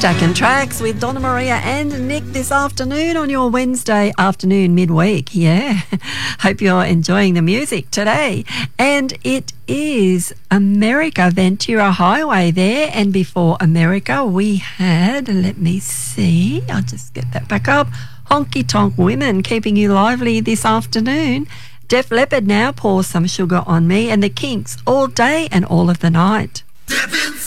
Stacking tracks with Donna Maria and Nick this afternoon on your Wednesday afternoon midweek. Yeah, hope you're enjoying the music today. And it is America, Ventura Highway there. And before America, we had, let me see, I'll just get that back up, Honky Tonk Women, keeping you lively this afternoon. Def Leppard now, Pour Some Sugar on Me, and the Kinks, All Day and All of the Night.